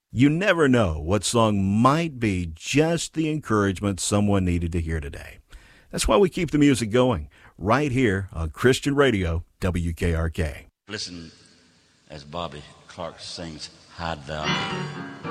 You never know what song might be just the encouragement someone needed to hear today. That's why we keep the music going right here on Christian Radio, WKRK. Listen as Bobby Clark sings Hide Thou Me.